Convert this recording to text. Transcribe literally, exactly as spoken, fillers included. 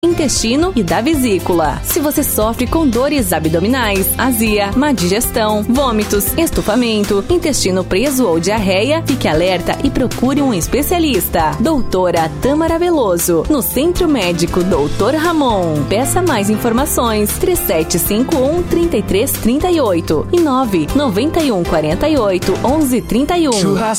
intestino e da vesícula. Se você sofre com dores abdominais, azia, má digestão, vômitos, estufamento, intestino preso ou diarreia, fique alerta e procure um especialista. Doutora Tâmara Veloso, no Centro Médico doutor Ramon. Peça mais informações três sete cinco um, três três três oito e nove nove um quatro oito, onze trinta e um.